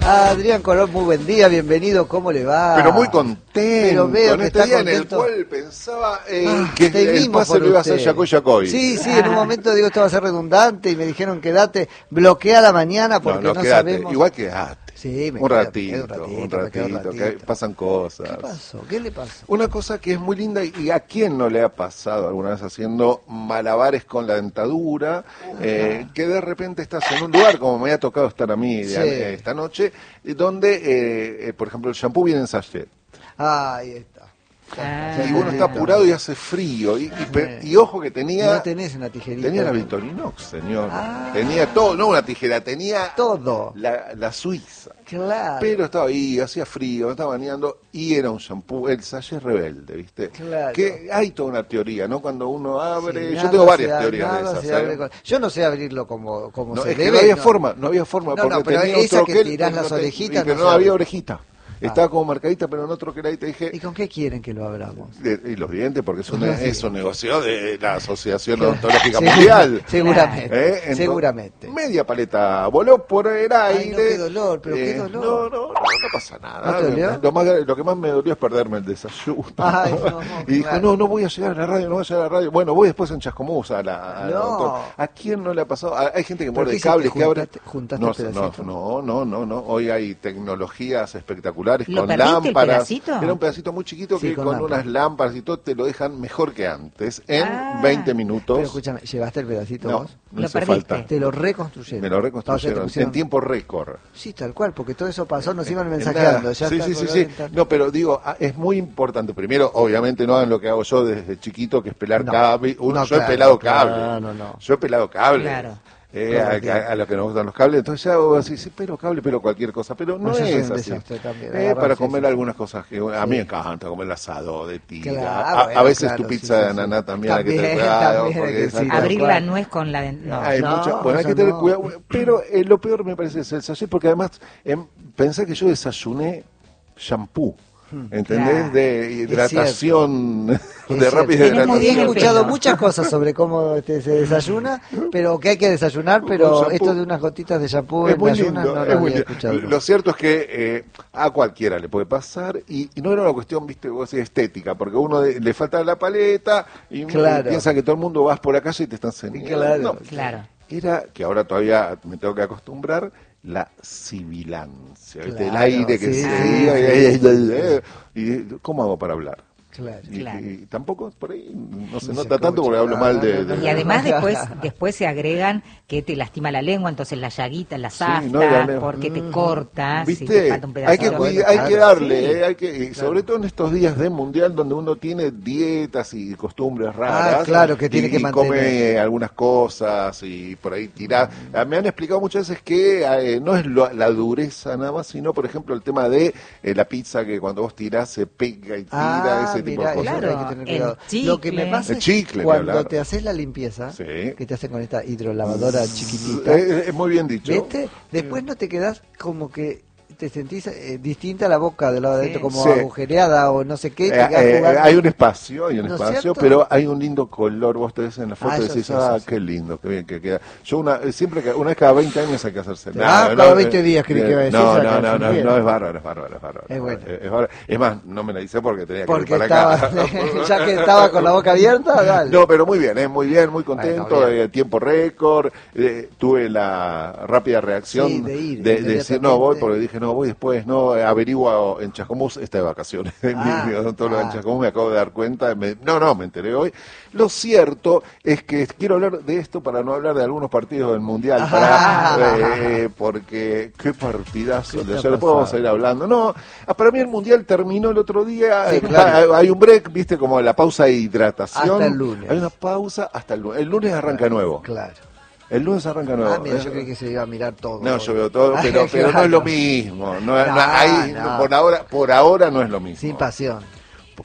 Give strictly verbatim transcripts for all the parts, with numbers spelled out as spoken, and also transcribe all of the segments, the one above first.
Adrián Colón, muy buen día, bienvenido, ¿cómo le va? Pero muy contento, Pero veo con que este está día contento. en el cual pensaba eh, Ah, que el temimos pase por lo iba a hacer usted. Yacoy Yacoy. Sí, sí, en un momento digo esto va a ser redundante y me dijeron quédate, bloquea la mañana porque no, no, no, quédate, sabemos. igual quedate. Sí, me un, quedo, ratito, me quedo un ratito, un me quedo un ratito, que ratito. pasan cosas. ¿Qué pasó? ¿Qué le pasó? Una cosa que es muy linda y a quién no le ha pasado alguna vez haciendo malabares con la dentadura, eh, que de repente estás en un lugar, como me ha tocado estar a mí Sí. eh, esta noche, donde, eh, eh, por ejemplo, el shampoo viene en sachet. Ah, ahí está. Ah. Y uno está apurado y hace frío. Y, y, pe- y ojo que Y tenía... no tenés una tijerita. Tenía la Victorinox, señor. Ah. Tenía todo, no una tijera, tenía Todo. la, la suiza. Claro. Pero estaba ahí, hacía frío, estaba bañando y era un shampoo, el sachet rebelde, ¿viste? Claro. Que hay toda una teoría, ¿no? Cuando uno abre, Sí, yo nada tengo varias se abre, teorías de nada esas. se abre ¿eh? con- Yo no sé abrirlo como, como No, se es debe. que no había no. forma, no había forma, No, porque no, pero tenía esa un que troquel, tirás pero las no te- orejitas pero no no, se había abre. orejita. Estaba como marcadita, pero en otro que ahí te dije, ¿Y con qué quieren que lo abramos? de- y los dientes, porque es un, Ah, sí. es un negocio de la Asociación Claro. Odontológica Segura- Mundial. Seguramente, ¿Eh? Entonces, seguramente. Media paleta voló por el aire. Ay, no, qué dolor, pero qué dolor. No, no, no, no pasa nada. ¿No te dolió? Lo, más, lo que más me dolió es perderme el desayuno. Ay, no, no, y dijo, claro. no, no voy a llegar a la radio, no voy a llegar a la radio. Bueno, voy después en Chascomús a la... a la No. doctor. ¿A quién no le ha pasado? A- hay gente que ¿Pero muerde qué hiciste? cables, que abre... ¿Juntaste- juntaste no, el pedacito? no, no, no, no, no. Hoy hay tecnologías espectaculares ¿Lo con perdiste el lámparas. pedacito? Era un pedacito muy chiquito Sí, que con con, lámparas. unas lámparas y todo te lo dejan mejor que antes, en Ah. veinte minutos. Pero escúchame, ¿llevaste el pedacito no, vos? no Lo hizo perdiste. falta. Te lo reconstruyeron. Me lo O sea, te reconstruyeron pusieron- en tiempo récord. Sí, tal cual, porque todo eso pasó, nos iban En mensajeando. nada. Ya sí, está sí, sí, colgado sí. en internet. No, pero digo, ah, es muy importante. Primero, obviamente, no hagan lo que hago yo desde chiquito, que es pelar No. cable. Uno, No, yo he claro, pelado claro, cable. no, no. Yo he pelado cable. Claro. Eh, Claro, a, a, a los que nos gustan los cables, entonces ya hago así, sí, pero cable, pero cualquier cosa, pero no No, yo soy es un así. desastre también, Eh, agarrar, para sí, comer sí, algunas cosas que a Sí. mí me encanta, comer el asado de tira, Claro, a, bueno, a veces claro, tu sí, pizza sí, de sí. ananá también, hay que tener También, cuidado, también, porque que esa sí, cosa- Abrir cual. la nuez con la dent- no. hay No, mucha- bueno, hay eso que tener no. cuidado, pero eh, lo peor me parece es el sachet, porque además em, pensé que yo desayuné shampoo. ¿Entendés? Claro. De hidratación, de cierto. rápida Tenés muy He bien el hidratación. escuchado pelo. muchas cosas sobre cómo este, se desayuna, pero que hay que desayunar, pero Con shampoo. esto de unas gotitas de shampoo Es en muy las ayunas lindo, no es lo muy había lindo. escuchado. Lo cierto es que eh, a cualquiera le puede pasar y, y no era una cuestión, viste, vos decís, estética, porque uno de- le falta la paleta y uno Claro. piensa que todo el mundo vas por la calle y te están señalando. Claro. No, Claro. era que ahora todavía me tengo que acostumbrar, la sibilancia, ¿viste? El Claro, aire que sí, se sí, iba, sí, y, y, y ¿cómo hago para hablar? Claro. Y, Claro. y tampoco por ahí no se No se nota tanto porque hablo escucha. mal de... No, no, de- Y además después después se agregan que te lastima la lengua, entonces las llaguitas, las Sí, aftas, no, y la lengua. porque te Mm. cortas, si te ¿Viste? falta un pedazo. Hay que, Ah, cuida- bueno, hay claro. que darle, Sí. eh, hay que, y sobre todo en estos días de mundial donde uno tiene dietas y costumbres raras. Ah, claro, que tiene y, que y mantener. come eh, algunas cosas y por ahí tirar. Ah, Me han explicado muchas veces que eh, no es lo- la dureza nada más, sino por ejemplo el tema de eh, la pizza que cuando vos tirás se pega y tira, Ah, ese tipo mirá, de cosas. eso Claro, hay que tener el cuidado. chicle. Lo que me pasa El es chicle, ni cuando hablar. te haces la limpieza, Sí. que te hacen con esta hidrolavadora chiquitita, Eh, es muy bien dicho. ¿viste? Después no te quedás como que te sentís eh, distinta la boca del lado de adentro, Sí. como Sí. agujereada o no sé qué. Eh, te quedás eh, jugando. hay un espacio, hay un ¿No es espacio, cierto? pero hay un lindo color. Vos te ves en la foto Ah, y eso decís, sí, eso ah, sí. qué lindo, qué bien que queda. Yo una, eh, siempre que, una vez cada veinte años hay que hacerse. Ah, cada veinte días creí que iba a decir, No, o sea, no, que no, al no, fin no, bien. es bárbaro, es bárbaro, es bárbaro. Es bueno. Es, bárbaro. Es más, no me la hice porque tenía que Porque ir para estaba, acá. ya que estaba con la boca abierta, dale. No, pero muy bien, eh, muy bien, muy contento, Bueno, bien. eh, tiempo récord, eh, tuve la rápida reacción Sí, de ir, de, de decir, no, voy, inmediatamente. porque dije, no, voy después, no, eh, averiguo en Chascomús, está de vacaciones, Ah, mi, mi odontólogo en ah. Chascomús, me acabo de dar cuenta, me- no, no, me enteré hoy. Lo cierto es que quiero hablar de esto para no hablar de algunos partidos del Mundial, Ah. para, eh, porque qué partidazo, ¿Qué de te ayer ha después vamos a pasado? ir hablando. No, ah, para mí el Mundial terminó el otro día, Sí, eh, claro. hay un break, viste, como la pausa de hidratación. Hasta el lunes. Hay una pausa hasta el lunes. El lunes arranca nuevo. Claro. El lunes arranca nuevo. Ah, mira, Eh, yo creí que se iba a mirar todo. No, yo veo todo, pero, pero no Claro. es lo mismo. No, no, No, hay- no. Por ahora, por ahora no es lo mismo. Sin pasión.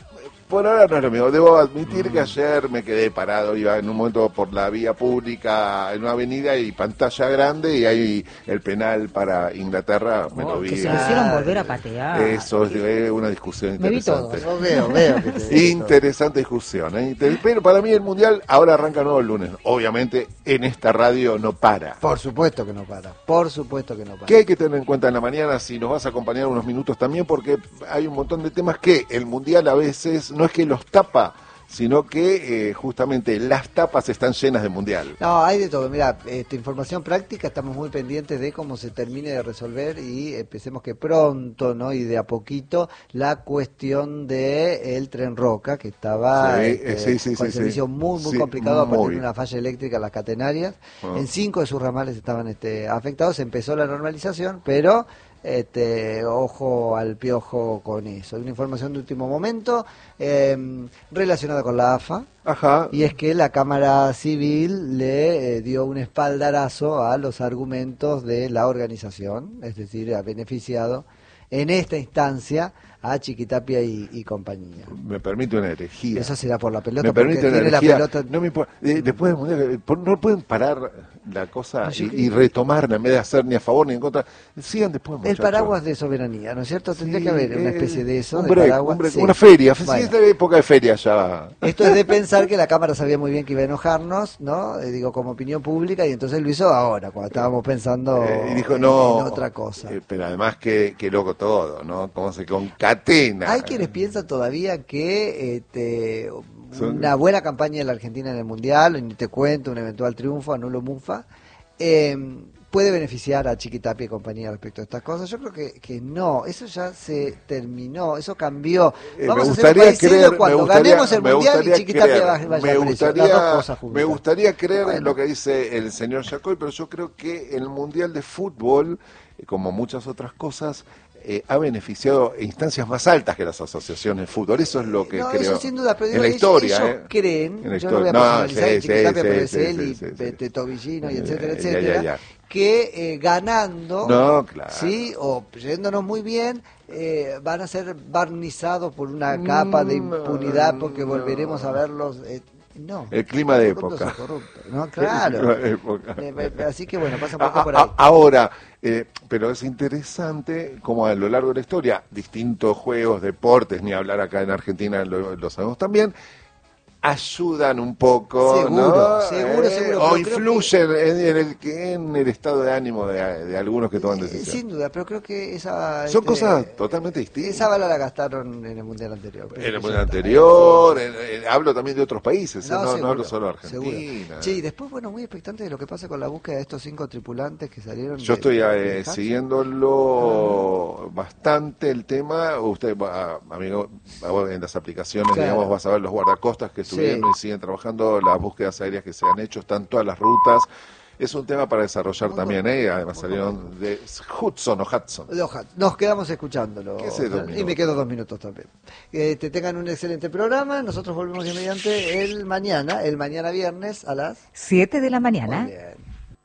por ahora no es lo mismo. Debo admitir que ayer me quedé parado, iba en un momento por la vía pública, en una avenida y pantalla grande y ahí el penal para Inglaterra, me Oh, lo vi. que se lo hicieron volver a patear. Eso es eh, una discusión Me vi interesante. todo. Yo veo, veo que te- Interesante discusión, ¿eh? Inter- pero para mí el Mundial ahora arranca nuevo el lunes. Obviamente en esta radio no para. Por supuesto que no para, por supuesto que no para. ¿Qué hay que tener en cuenta en la mañana si nos vas a acompañar unos minutos también? Porque hay un montón de temas que el Mundial a veces no es que los tapa, sino que eh, justamente las tapas están llenas de Mundial. No, hay de todo. Mira, esta información práctica, estamos muy pendientes de cómo se termine de resolver y empecemos que pronto, ¿no? Y de a poquito la cuestión de el Tren Roca, que estaba Sí, este, eh, sí, sí, con sí, servicio sí. muy, muy Sí, complicado a partir muy. de una falla eléctrica en las catenarias. Ah. En cinco de sus ramales estaban este, afectados, empezó la normalización, pero... Este, ojo al piojo con eso. Hay una información de último momento eh, relacionada con la A F A. Ajá. Y es que la Cámara Civil le eh, dio un espaldarazo a los argumentos de la organización, es decir, ha beneficiado en esta instancia a Chiquitapia y, y compañía. Me permite una herejía. Eso será por la pelota, Me permite porque una tiene la herejía. pelota... No me importa. Eh, después del Mundial, eh, por- no pueden parar la cosa No, yo y, creo- y retomarla en vez de hacer ni a favor ni en contra. Sigan después, El muchachos. paraguas de soberanía, ¿no es cierto? Tendría Sí, que haber una eh, especie de eso, un de break, paraguas. un break, Sí. una feria. Sí, Bueno. es de época de feria ya. Esto es de pensar que la Cámara sabía muy bien que iba a enojarnos, ¿no? Eh, digo, como opinión pública, y entonces lo hizo ahora, cuando estábamos pensando Eh, y dijo, en, no. en otra cosa. Eh, pero además, que, que loco todo, ¿no? Cómo se concatena. Hay quienes piensan todavía que este, Son- una buena campaña de la Argentina en el Mundial, y ni te cuento, un eventual triunfo, anulo Mufa, eh, puede beneficiar a Chiquitapia y compañía respecto a estas cosas. Yo creo que, que no, eso ya se terminó, eso cambió. Eh, Vamos me a hacer un gustaría país serio creer, cuando me gustaría, ganemos el me Mundial y gustaría Chiquitapia creer, vaya, vaya me a precio. gustaría, Las dos cosas me juntas. gustaría creer Bueno. en lo que dice el señor Yacoy, pero yo creo que el Mundial de Fútbol, eh, como muchas otras cosas, eh, ha beneficiado instancias más altas que las asociaciones de fútbol. Eso es lo que No, creo. eso sin duda, pero en digo, la ellos- historia, ellos ¿eh? creen, En la yo no voy a historia. No, personalizar sí, en Chiquitapia, sí, pero es sí, él sí, y sí, sí. Pete Tobillino y Eh, etcétera, ya, etcétera, ya, ya. que eh, ganando, No, claro. sí, o yéndonos muy bien, eh, van a ser barnizados por una capa de No, impunidad porque no. volveremos a verlos. eh, no. El clima de Los corruptos época. son corruptos, ¿no? Claro. El clima de época. Eh, eh, Así que bueno, pasa un A- poco por a- ahí. ahora, eh, pero es interesante como a lo largo de la historia, distintos juegos, deportes, ni hablar acá en Argentina, lo, lo sabemos también, ayudan un poco, Seguro, ¿no? seguro, Eh, seguro, o pero creo influyen en, en el, en el estado de ánimo de, de algunos que toman Eh, decisiones. Sin duda, pero creo que esa... Son este, cosas totalmente distintas. Esa bala la gastaron en el Mundial anterior. En el Ya mundial está. anterior, en- en- hablo también de otros países, ¿eh? no, no seguro, hablo solo de seguro. Argentina. Sí, después, bueno, muy expectante de lo que pasa con la búsqueda de estos cinco tripulantes que salieron. Yo de- estoy de eh, Hudson. siguiéndolo bastante el tema. Usted, va, amigo, a vos en las aplicaciones, Claro. digamos, vas a ver los guardacostas que estuvieron Sí. y siguen trabajando, las búsquedas aéreas que se han hecho, están todas las rutas. Es un tema para desarrollar Muy también, bueno, ¿eh? Además muy salieron de Hudson o Hudson. De Hudson. Nos quedamos escuchándolo. ¿Qué sé, dos y me minutos? quedo dos minutos también. Eh, te tengan un excelente programa. Nosotros volvemos de mediante el mañana, el mañana viernes a las... Siete de la mañana. Muy bien.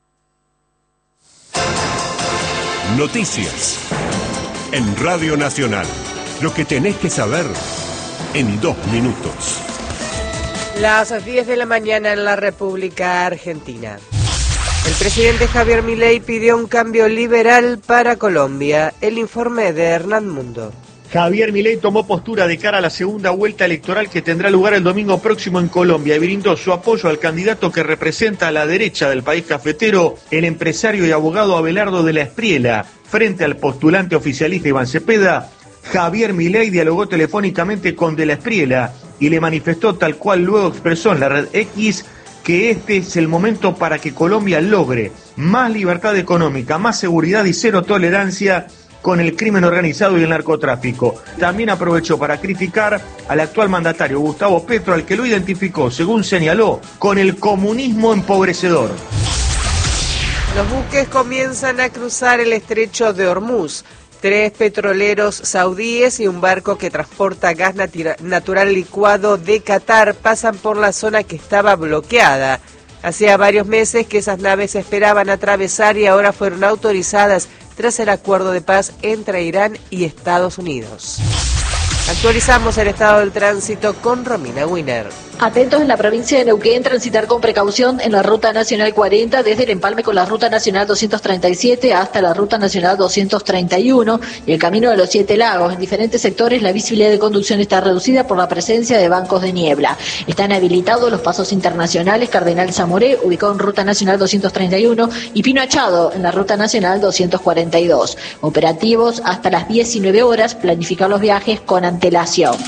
Noticias. En Radio Nacional. Lo que tenés que saber en dos minutos. Las diez de la mañana en la República Argentina. El presidente Javier Milei pidió un cambio liberal para Colombia. El informe de Hernán Mundo. Javier Milei tomó postura de cara a la segunda vuelta electoral que tendrá lugar el domingo próximo en Colombia y brindó su apoyo al candidato que representa a la derecha del país cafetero, el empresario y abogado Abelardo de la Espriela. Frente al postulante oficialista Iván Cepeda, Javier Milei dialogó telefónicamente con de la Espriela y le manifestó, tal cual luego expresó en la red X, que este es el momento para que Colombia logre más libertad económica, más seguridad y cero tolerancia con el crimen organizado y el narcotráfico. También aprovechó para criticar al actual mandatario Gustavo Petro, al que lo identificó, según señaló, con el comunismo empobrecedor. Los buques comienzan a cruzar el estrecho de Hormuz. Tres petroleros saudíes y un barco que transporta gas nati- natural licuado de Qatar pasan por la zona que estaba bloqueada. Hacía varios meses que esas naves esperaban atravesar y ahora fueron autorizadas tras el acuerdo de paz entre Irán y Estados Unidos. Actualizamos el estado del tránsito con Romina Winer. Atentos en la provincia de Neuquén, transitar con precaución en la Ruta Nacional cuarenta, desde el empalme con la Ruta Nacional doscientos treinta y siete hasta la Ruta Nacional doscientos treinta y uno y el Camino de los Siete Lagos. En diferentes sectores la visibilidad de conducción está reducida por la presencia de bancos de niebla. Están habilitados los pasos internacionales Cardenal Zamoré, ubicado en Ruta Nacional doscientos treinta y uno, y Pino Achado, en la Ruta Nacional doscientos cuarenta y dos. Operativos hasta las diecinueve horas, planificar los viajes con antelación.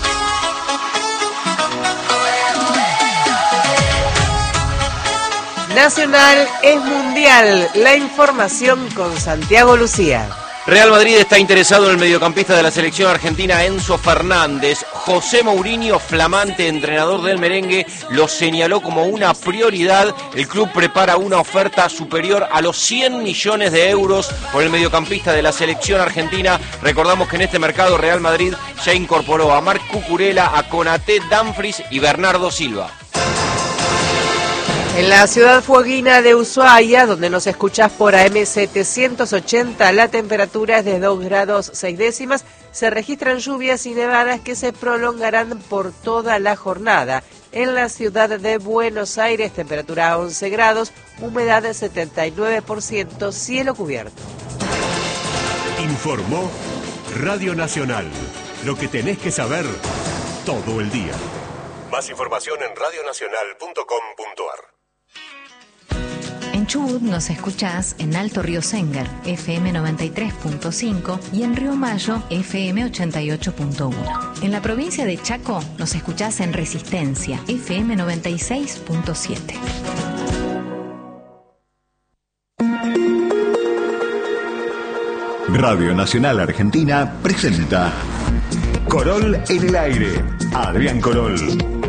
Nacional es mundial. La información con Santiago Lucía. Real Madrid está interesado en el mediocampista de la selección argentina Enzo Fernández. José Mourinho, flamante entrenador del merengue, lo señaló como una prioridad. El club prepara una oferta superior a los cien millones de euros por el mediocampista de la selección argentina. Recordamos que en este mercado Real Madrid ya incorporó a Marc Cucurella, a Konaté, Dumfries y Bernardo Silva. En la ciudad fueguina de Ushuaia, donde nos escuchás por A M setecientos ochenta, la temperatura es de dos grados seis décimas. Se registran lluvias y nevadas que se prolongarán por toda la jornada. En la ciudad de Buenos Aires, temperatura once grados, humedad del setenta y nueve por ciento, cielo cubierto. Informó Radio Nacional. Lo que tenés que saber todo el día. Más información en radio nacional punto com punto a r. En Chubut nos escuchás en Alto Río Sénger, F M noventa y tres punto cinco, y en Río Mayo, F M ochenta y ocho punto uno. En la provincia de Chaco nos escuchás en Resistencia, F M noventa y seis punto siete. Radio Nacional Argentina presenta Corol en el aire. Adrián Corol.